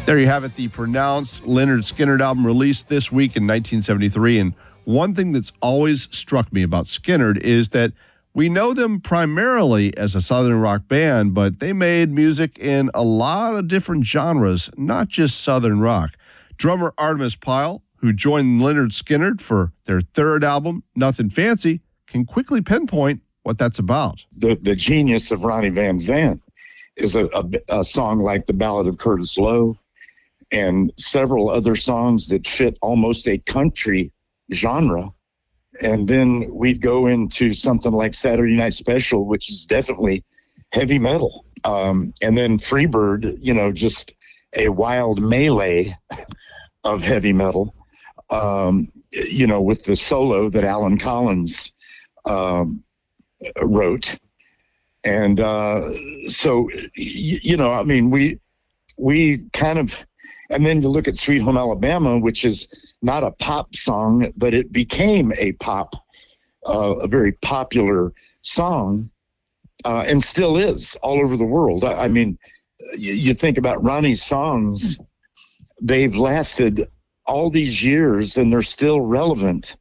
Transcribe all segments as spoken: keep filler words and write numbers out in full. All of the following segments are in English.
There you have it, the pronounced Lynyrd Skynyrd album released this week in nineteen seventy-three. And one thing that's always struck me about Skynyrd is that we know them primarily as a Southern rock band, but they made music in a lot of different genres, not just Southern rock. Drummer Artemis Pyle, who joined Lynyrd Skynyrd for their third album, Nothing Fancy, can quickly pinpoint what that's about. The, the genius of Ronnie Van Zant is a, a, a song like The Ballad of Curtis Lowe and several other songs that fit almost a country genre. And then we'd go into something like Saturday Night Special, which is definitely heavy metal. Um, and then Freebird, you know, just a wild melee of heavy metal, um, you know, with the solo that Alan Collins um, wrote. And uh, so, you, you know, I mean, we we kind of, and then you look at Sweet Home Alabama, which is not a pop song, but it became a pop, uh, a very popular song, uh, and still is all over the world. I, I mean, you, you think about Ronnie's songs, they've lasted all these years and they're still relevant,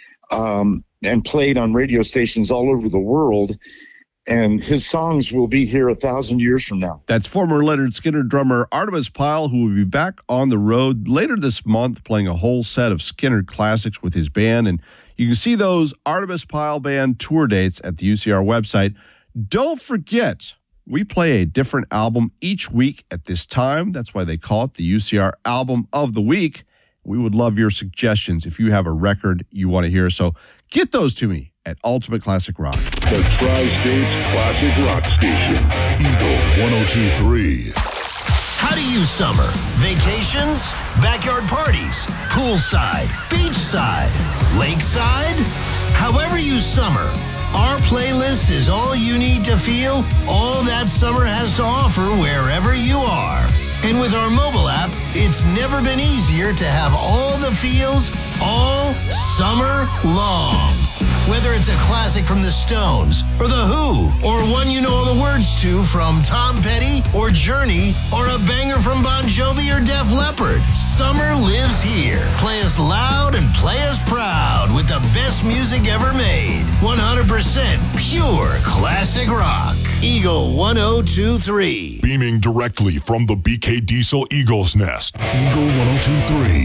um, and played on radio stations all over the world. And his songs will be here a thousand years from now. That's former Lynyrd Skynyrd drummer Artemis Pyle, who will be back on the road later this month playing a whole set of Skynyrd classics with his band. And you can see those Artemis Pyle Band tour dates at the U C R website. Don't forget, we play a different album each week at this time. That's why they call it the U C R Album of the Week. We would love your suggestions if you have a record you want to hear. So get those to me at Ultimate Classic Rock. The Tri-States Classic Rock Station. Eagle one oh two point three. How do you summer? Vacations? Backyard parties? Poolside? Beachside? Lakeside? However you summer, our playlist is all you need to feel all that summer has to offer wherever you are. And with our mobile app, it's never been easier to have all the feels all summer long. Whether it's a classic from the Stones or The Who, or one you know all the words to from Tom Petty or Journey, or a banger from Bon Jovi or Def Leppard, summer lives here. Play us loud and play us proud with the best music ever made. one hundred percent pure classic rock. Eagle one oh two point three. Beaming directly from the B K Diesel Eagle's Nest. Eagle one oh two point three.